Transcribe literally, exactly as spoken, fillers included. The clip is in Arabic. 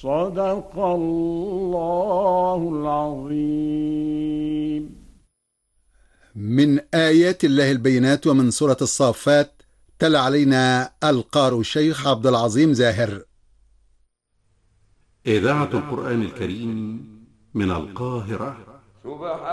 صدق الله العظيم. من آيات الله البينات ومن سورة الصافات تلا علينا القارئ الشيخ عبد العظيم زاهر. إذاعة القرآن الكريم من القاهرة.